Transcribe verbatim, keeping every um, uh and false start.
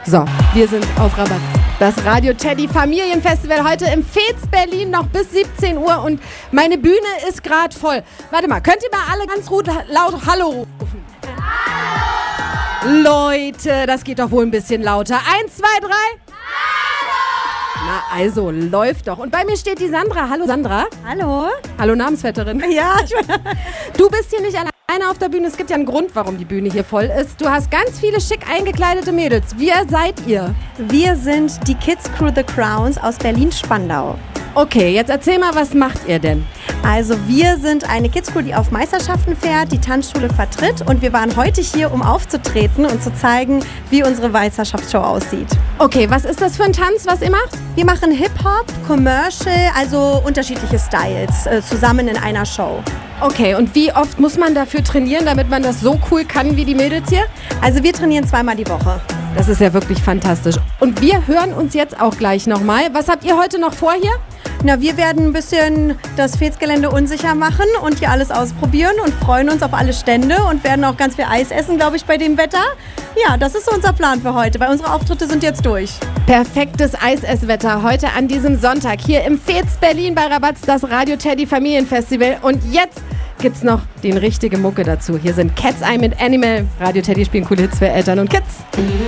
So, wir sind auf Rabatz. Das Radio Teddy Familienfestival heute im Fez Berlin noch bis siebzehn Uhr und meine Bühne ist gerade voll. Warte mal, könnt ihr mal alle ganz gut laut Hallo rufen? Hallo! Leute, das geht doch wohl ein bisschen lauter. Eins, zwei, drei. Hallo! Na also, läuft doch. Und bei mir steht die Sandra. Hallo Sandra. Hallo. Hallo Namensvetterin. Ja, ich Du bist hier nicht alleine auf der Bühne. Es gibt ja einen Grund, warum die Bühne hier voll ist. Du hast ganz viele schick eingekleidete Mädels. Wer seid ihr? Wir sind die Kids Crew The Crowns aus Berlin-Spandau. Okay, jetzt erzähl mal, was macht ihr denn? Also wir sind eine Kids Crew, die auf Meisterschaften fährt, die Tanzschule vertritt und wir waren heute hier, um aufzutreten und zu zeigen, wie unsere Meisterschaftsshow aussieht. Okay, was ist das für ein Tanz, was ihr macht? Wir machen Hip-Hop, Commercial, also unterschiedliche Styles äh, zusammen in einer Show. Okay, und wie oft muss man dafür trainieren, damit man das so cool kann wie die Mädels hier? Also wir trainieren zweimal die Woche. Das ist ja wirklich fantastisch. Und wir hören uns jetzt auch gleich nochmal. Was habt ihr heute noch vor hier? Na, wir werden ein bisschen das Fez-Gelände unsicher machen und hier alles ausprobieren und freuen uns auf alle Stände und werden auch ganz viel Eis essen, glaube ich, bei dem Wetter. Ja, das ist so unser Plan für heute, weil unsere Auftritte sind jetzt durch. Perfektes Eisesswetter heute an diesem Sonntag hier im Fez Berlin bei Rabatz, das Radio Teddy Familienfestival. Und jetzt gibt's noch den richtige Mucke dazu. Hier sind Cat's Eye mit Animal. Radio Teddy spielen coole Hits für Eltern und Kids.